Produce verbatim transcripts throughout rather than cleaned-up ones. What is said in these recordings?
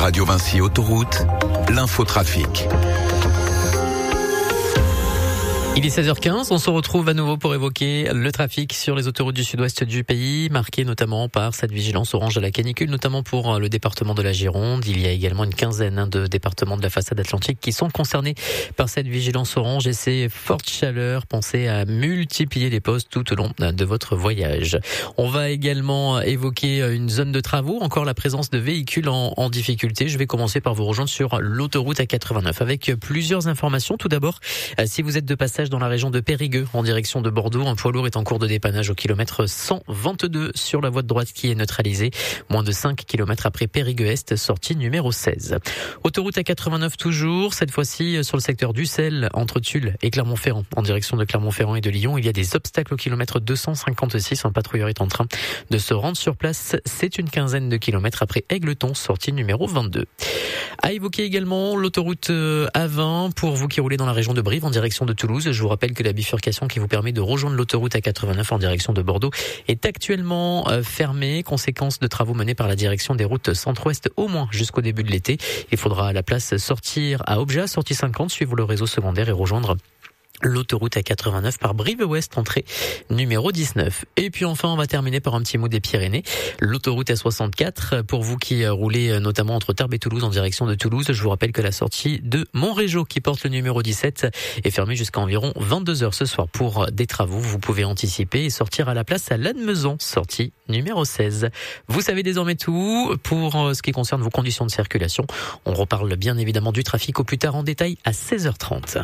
Radio Vinci Autoroute, l'infotrafic. Il est seize heures quinze, on se retrouve à nouveau pour évoquer le trafic sur les autoroutes du sud-ouest du pays, marqué notamment par cette vigilance orange à la canicule, notamment pour le département de la Gironde. Il y a également une quinzaine de départements de la façade atlantique qui sont concernés par cette vigilance orange et ces fortes chaleurs. Pensez à multiplier les postes tout au long de votre voyage. On va également évoquer une zone de travaux, encore la présence de véhicules en, en difficulté. Je vais commencer par vous rejoindre sur l'autoroute A quatre-vingt-neuf avec plusieurs informations. Tout d'abord, si vous êtes de passage dans la région de Périgueux, en direction de Bordeaux, un poids lourd est en cours de dépannage au kilomètre cent vingt-deux sur la voie de droite qui est neutralisée. Moins de cinq kilomètres après Périgueux-Est, sortie numéro seize. Autoroute A quatre-vingt-neuf toujours, cette fois-ci sur le secteur d'Ussel, entre Tulle et Clermont-Ferrand. En direction de Clermont-Ferrand et de Lyon, il y a des obstacles au kilomètre deux cent cinquante-six. Un patrouilleur est en train de se rendre sur place. C'est une quinzaine de kilomètres après Égletons, sortie numéro vingt-deux. À évoquer également l'autoroute A vingt pour vous qui roulez dans la région de Brive en direction de Toulouse. Je vous rappelle que la bifurcation qui vous permet de rejoindre l'autoroute A quatre-vingt-neuf en direction de Bordeaux est actuellement fermée, conséquence de travaux menés par la direction des routes centre-ouest au moins jusqu'au début de l'été. Il faudra à la place sortir à Obja, sortie cinquante, suivre le réseau secondaire et rejoindre l'autoroute A quatre-vingt-neuf par Brive-Ouest, entrée numéro dix-neuf. Et puis enfin, on va terminer par un petit mot des Pyrénées. L'autoroute A soixante-quatre, pour vous qui roulez notamment entre Tarbes et Toulouse en direction de Toulouse, je vous rappelle que la sortie de Montrégeau, qui porte le numéro dix-sept, est fermée jusqu'à environ vingt-deux heures ce soir pour des travaux. Vous pouvez anticiper et sortir à la place à Lannemezan, sortie numéro seize. Vous savez désormais tout pour ce qui concerne vos conditions de circulation. On reparle bien évidemment du trafic au plus tard en détail à seize heures trente.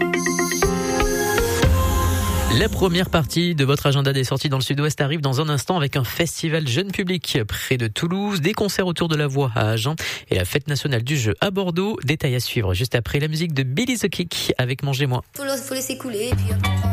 La première partie de votre agenda des sorties dans le sud-ouest arrive dans un instant avec un festival jeune public près de Toulouse, des concerts autour de la voix à Agen et la fête nationale du jeu à Bordeaux. Détail à suivre juste après la musique de Billy the Kick avec Mangez-moi. Faut, faut laisser couler et puis...